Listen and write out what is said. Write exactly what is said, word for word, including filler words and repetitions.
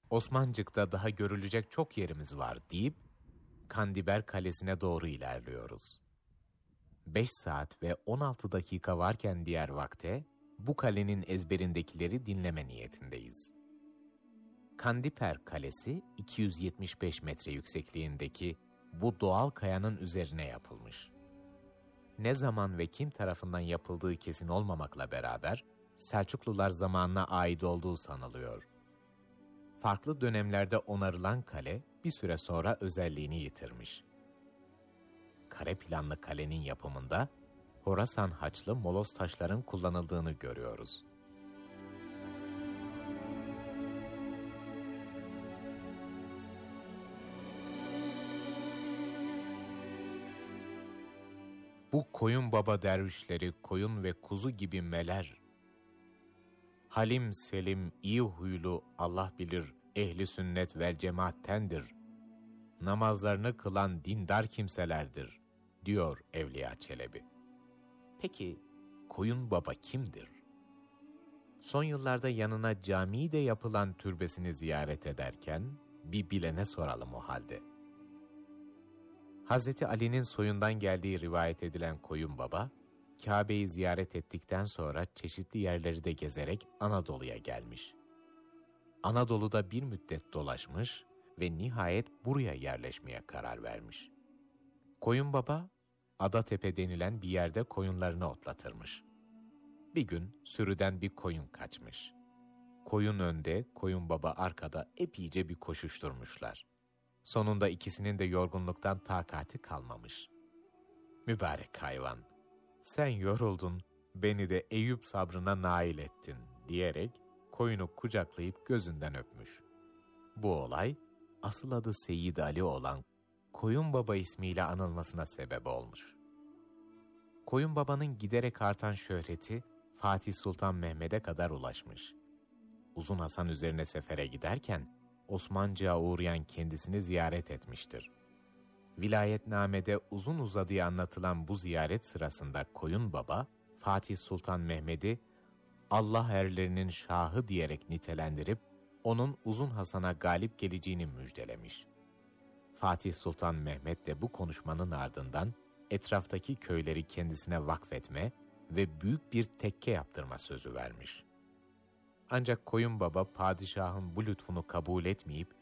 Osmancık'ta daha görülecek çok yerimiz var deyip Kandiber Kalesi'ne doğru ilerliyoruz. Beş saat ve on altı dakika varken diğer vakte bu kalenin ezberindekileri dinleme niyetindeyiz. Kandiper Kalesi iki yüz yetmiş beş metre yüksekliğindeki bu doğal kayanın üzerine yapılmış. Ne zaman ve kim tarafından yapıldığı kesin olmamakla beraber Selçuklular zamanına ait olduğu sanılıyor. Farklı dönemlerde onarılan kale bir süre sonra özelliğini yitirmiş. Kare planlı kalenin yapımında Horasan haçlı moloz taşların kullanıldığını görüyoruz. Bu koyun baba dervişleri koyun ve kuzu gibi meler. Halim selim iyi huylu Allah bilir ehli sünnet vel cemaattendir. Namazlarını kılan dindar kimselerdir, diyor Evliya Çelebi. Peki koyun baba kimdir? Son yıllarda yanına cami de yapılan türbesini ziyaret ederken bir bilene soralım o halde. Hazreti Ali'nin soyundan geldiği rivayet edilen koyun baba, Kabe'yi ziyaret ettikten sonra çeşitli yerleri de gezerek Anadolu'ya gelmiş. Anadolu'da bir müddet dolaşmış ve nihayet buraya yerleşmeye karar vermiş. Koyun baba, Adatepe denilen bir yerde koyunlarını otlatırmış. Bir gün sürüden bir koyun kaçmış. Koyun önde, koyun baba arkada epeyce bir koşuşturmuşlar. Sonunda ikisinin de yorgunluktan takati kalmamış. Mübarek hayvan, sen yoruldun, beni de Eyüp sabrına nail ettin diyerek koyunu kucaklayıp gözünden öpmüş. Bu olay asıl adı Seyyid Ali olan Koyun Baba ismiyle anılmasına sebep olmuş. Koyun Baba'nın giderek artan şöhreti Fatih Sultan Mehmet'e kadar ulaşmış. Uzun Hasan üzerine sefere giderken Osmancık'a uğrayan kendisini ziyaret etmiştir. Vilayetnamede uzun uzadıya anlatılan bu ziyaret sırasında Koyun Baba, Fatih Sultan Mehmet'i Allah erlerinin şahı diyerek nitelendirip onun Uzun Hasan'a galip geleceğini müjdelemiş. Fatih Sultan Mehmet de bu konuşmanın ardından etraftaki köyleri kendisine vakfetme ve büyük bir tekke yaptırma sözü vermiş. Ancak Koyun Baba padişahın bu lütfunu kabul etmeyip